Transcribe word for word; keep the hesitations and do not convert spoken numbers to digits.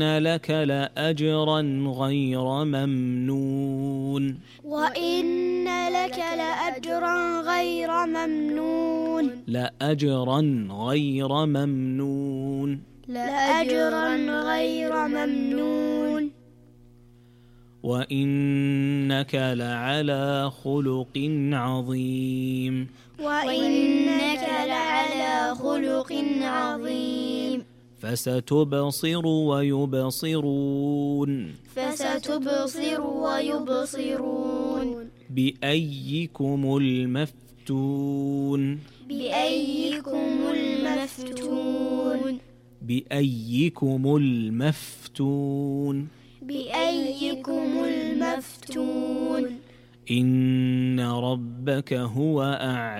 لك لأجرا غير ممنون وإن لك لأجرا غير ممنون لأجرا غير ممنون لأجرا غير ممنون وإنك لعلى خلق عظيم وإنك لعلى خلق عظيم فستبصر ويبصرون فستبصر ويبصرون بأيكم المفتون بأيكم المفتون بأيكم المفتون بأيكم المفتون إن ربك هو أعلم